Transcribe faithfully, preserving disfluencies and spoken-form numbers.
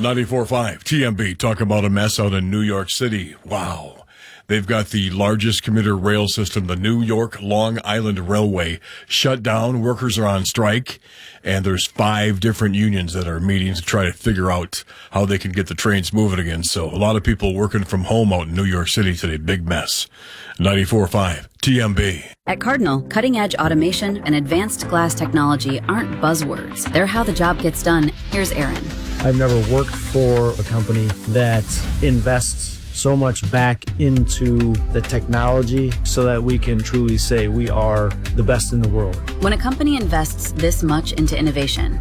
ninety-four point five T M B, talk about a mess out in New York City. Wow. They've got the largest commuter rail system, the New York Long Island Railway, shut down. Workers are on strike, and there's five different unions that are meeting to try to figure out how they can get the trains moving again. So a lot of people working from home out in New York City today. Big mess. ninety-four point five T M B. At Cardinal, cutting-edge automation and advanced glass technology aren't buzzwords. They're how the job gets done. Here's Aaron. I've never worked for a company that invests so much back into the technology so that we can truly say we are the best in the world. When a company invests this much into innovation,